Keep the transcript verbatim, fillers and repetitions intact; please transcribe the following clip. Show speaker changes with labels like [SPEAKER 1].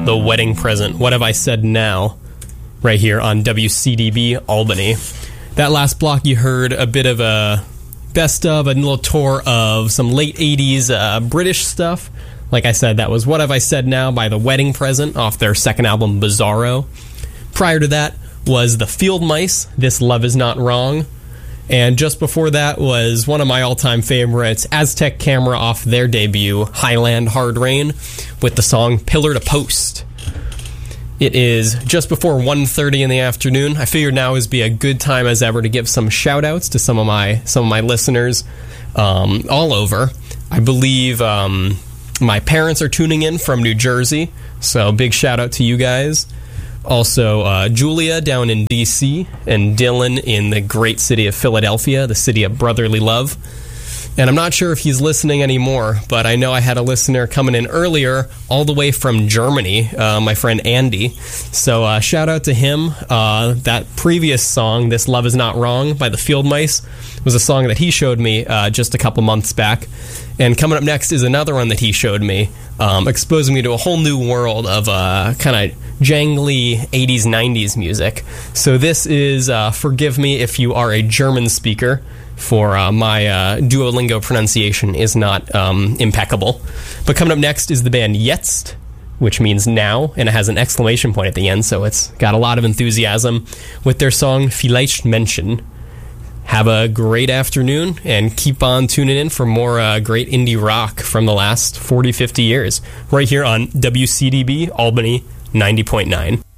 [SPEAKER 1] The Wedding Present, What Have I Said Now, right here on W C D B Albany. That last block you heard a bit of a best of, a little tour of some late eighties uh, British stuff. Like I said, that was What Have I Said Now by The Wedding Present off their second album, Bizarro. Prior to that was The Field Mice, This Love Is Not Wrong. And just before that was one of my all-time favorites, Aztec Camera off their debut, Highland Hard Rain, with the song Pillar to Post. It is just before one thirty in the afternoon. I figured now would be a good time as ever to give some shout-outs to some of my some of my listeners um, all over. I believe um, my parents are tuning in from New Jersey, so big shout-out to you guys. Also, uh, Julia down in D C and Dylan in the great city of Philadelphia, the city of brotherly love. And I'm not sure if he's listening anymore, but I know I had a listener coming in earlier all the way from Germany, uh, my friend Andy. So uh, shout out to him. Uh, that previous song, This Love Is Not Wrong by the Field Mice, was a song that he showed me uh, just a couple months back. And coming up next is another one that he showed me, um, exposing me to a whole new world of uh, kind of jangly eighties, nineties music. So this is uh, Forgive Me If You Are a German Speaker, for uh, my uh, Duolingo pronunciation is not um, impeccable. But coming up next is the band Jetzt, which means now, and it has an exclamation point at the end, so it's got a lot of enthusiasm, with their song Vielleicht Menschen. Have a great afternoon, and keep on tuning in for more uh, great indie rock from the last forty, fifty years, right here on W C D B Albany ninety point nine.